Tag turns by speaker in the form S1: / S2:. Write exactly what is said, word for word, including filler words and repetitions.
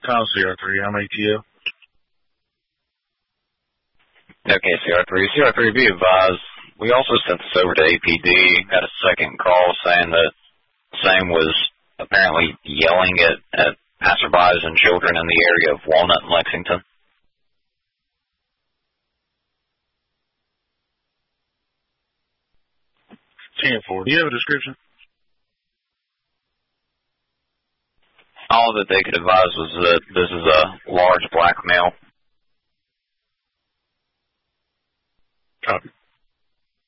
S1: Tom, C R three, how many T O?
S2: Okay, C R three. C R three, be advised, we also sent this over to A P D, got a second call saying that same was apparently yelling at, at passerbys and children in the area of Walnut and Lexington.
S1: ten four, do you have a description?
S2: All that they could advise was that this is a large black male.
S1: Copy.